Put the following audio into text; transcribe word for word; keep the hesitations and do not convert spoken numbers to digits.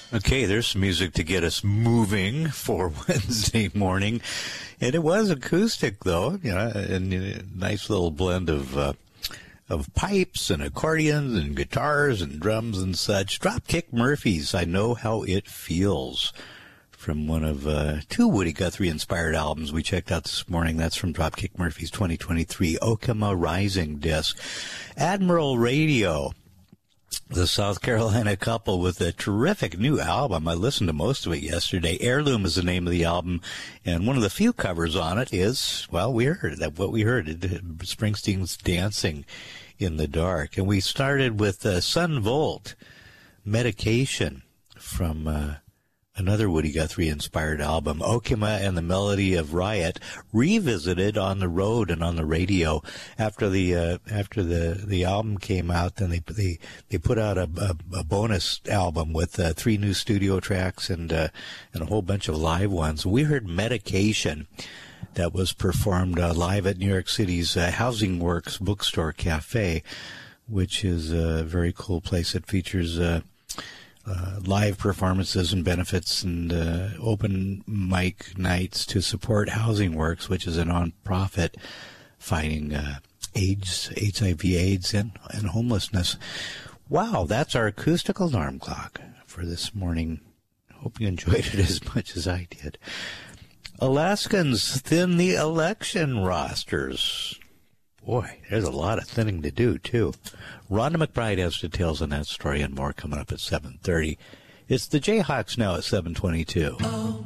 Okay, there's some music to get us moving for Wednesday morning. And it was acoustic, though, you know, and a nice little blend of uh, of pipes and accordions and guitars and drums and such. Dropkick Murphys, I Know How It Feels, from one of uh, two Woody Guthrie-inspired albums we checked out this morning. That's from Dropkick Murphys' twenty twenty-three Okima Rising disc. Admiral Radio, the South Carolina couple with a terrific new album. I listened to most of it yesterday. Heirloom is the name of the album, and one of the few covers on it is, well, we heard that what we heard, Springsteen's Dancing in the Dark. And we started with uh, Sun Volt, Medication, from uh, another Woody Guthrie-inspired album, Okima and the Melody of Riot, revisited on the road and on the radio after the uh, after the, the album came out. Then they they they put out a, a, a bonus album with uh, three new studio tracks and uh, and a whole bunch of live ones. We heard Medication, that was performed uh, live at New York City's uh, Housing Works Bookstore Cafe, which is a very cool place that features Uh, Uh, live performances and benefits and uh, open mic nights to support Housing Works, which is a non-profit fighting uh, AIDS, H I V AIDS, and, and homelessness. Wow, that's our acoustic alarm clock for this morning. Hope you enjoyed it as much as I did. Alaskans thin the election rosters. Boy, there's a lot of thinning to do, too. Rhonda McBride has details on that story and more coming up at seven thirty. It's the Jayhawks now at seven twenty-two. Oh,